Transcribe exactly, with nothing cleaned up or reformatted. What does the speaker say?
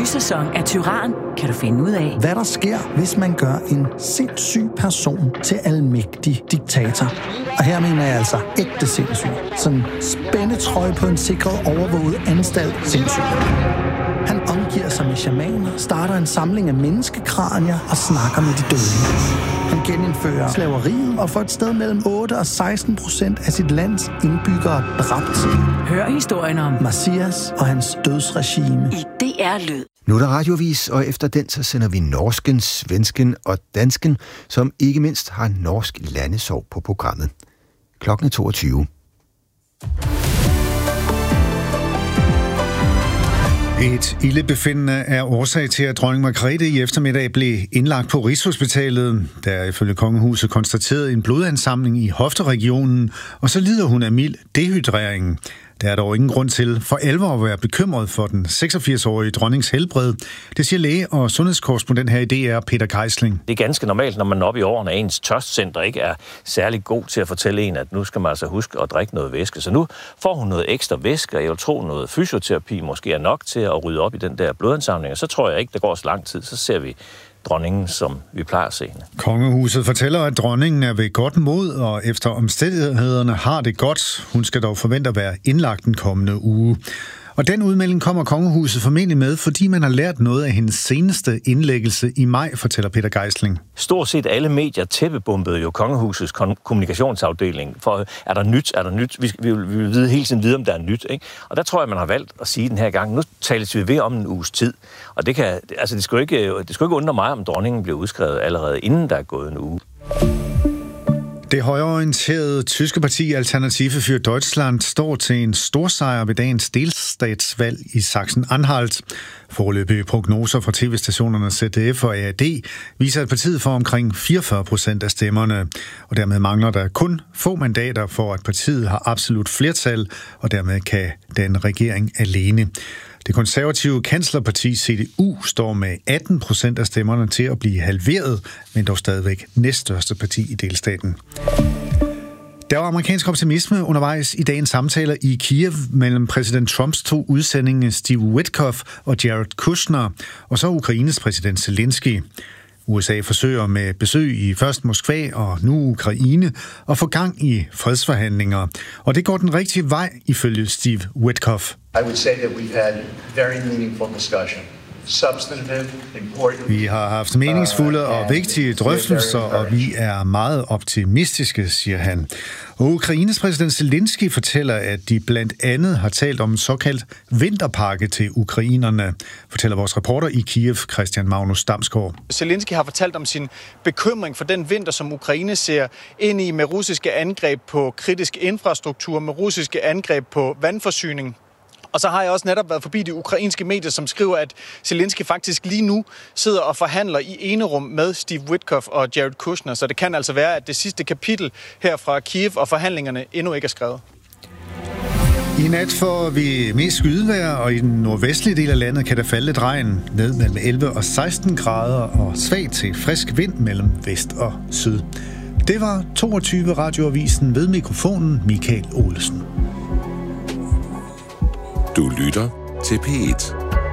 Ny sæson af Tyran kan du finde ud af, hvad der sker, hvis man gør en sindssyg person til almægtig diktator. Og her mener jeg altså ægte sindssyg. Sådan spændetrøje på en sikret overvåget anstalt sindssyg. Han omgiver sig med shamaner, starter en samling af menneskekranier og snakker med de døde. Han genindfører slaveriet og får et sted mellem otte og seksten procent af sit lands indbyggere dræbt. hør historien om Messias og hans dødsregime i D R Lyd. Nu er der radiovis, og efter den så sender vi norsken, svensken og dansken, som ikke mindst har norsk landesorg på programmet. Klokken er toogtyve. Et ildebefindende er årsag til, at dronning Margrethe i eftermiddag blev indlagt på Rigshospitalet. Der er ifølge kongehuset konstateret en blodansamling i hofteregionen, og så lider hun af mild dehydrering. Der er dog ingen grund til for alvor at være bekymret for den seksogfirs-årige dronnings helbred. Det siger læge og sundhedskorrespondent her i D R, Peter Geisling. Det er ganske normalt, når man er oppe i årene, at ens tørstcenter ikke er særlig god til at fortælle en, at nu skal man altså huske at drikke noget væske. Så nu får hun noget ekstra væske, og jeg vil tro noget fysioterapi måske er nok til at rydde op i den der blodansamling. Og så tror jeg ikke, der går så lang tid, så ser vi dronningen, som vi plejer at se hende. Kongehuset fortæller, at dronningen er ved godt mod, og efter omstændighederne har det godt. Hun skal dog forvente at være indlagt den kommende uge. Og den udmelding kommer kongehuset formentlig med, fordi man har lært noget af hendes seneste indlæggelse i maj, fortæller Peter Geisling. Stort set alle medier tæppebombede jo kongehusets kommunikationsafdeling. For er der nyt, er der nyt? Vi, vi, vil, vi vil vide hele tiden vide, om der er nyt. Ikke? Og der tror jeg, man har valgt at sige den her gang, nu tales vi ved om en uges tid. Og det, kan, altså det, skulle ikke, det skulle ikke undre mig, om dronningen blev udskrevet allerede inden der er gået en uge. Det højreorienterede tyske parti Alternative für Deutschland står til en storsejr ved dagens delstatsvalg i Sachsen-Anhalt. Foreløbige prognoser fra tv-stationerne Z D F og A R D viser, at partiet får omkring fireogfyrre procent af stemmerne. Og dermed mangler der kun få mandater for, at partiet har absolut flertal, og dermed kan den regering alene. Det konservative kanslerparti C D U står med atten procent af stemmerne til at blive halveret, men dog stadigvæk næststørste parti i delstaten. Der var amerikansk optimisme undervejs i dagens samtaler i Kiev mellem præsident Trumps to udsendinge Steve Witkoff og Jared Kushner, og så Ukraines præsident Zelensky. U S A forsøger med besøg i først Moskva og nu Ukraine at få gang i fredsforhandlinger. Og det går den rigtige vej, ifølge Steve Witkoff. I would say that we've had very meaningful discussion. Substantive, important. Vi har haft meningsfulde og vigtige drøftelser, og vi er meget optimistiske, siger han. Og Ukraines præsident Zelensky fortæller, at de blandt andet har talt om en såkaldt vinterpakke til ukrainerne, fortæller vores reporter i Kiev, Christian Magnus Damsgaard. Zelensky har fortalt om sin bekymring for den vinter, som Ukraine ser ind i med russiske angreb på kritisk infrastruktur, med russiske angreb på vandforsyning. Og så har jeg også netop været forbi de ukrainske medier, som skriver, at Zelensky faktisk lige nu sidder og forhandler i enerum med Steve Witkoff og Jared Kushner. Så det kan altså være, at det sidste kapitel her fra Kiev og forhandlingerne endnu ikke er skrevet. I nat får vi mest skydevejr, og i den nordvestlige del af landet kan der falde lidt regn ned mellem elleve og seksten grader og svag til frisk vind mellem vest og syd. Det var toogtyve Radioavisen ved mikrofonen Michael Olesen. Du lytter til P et.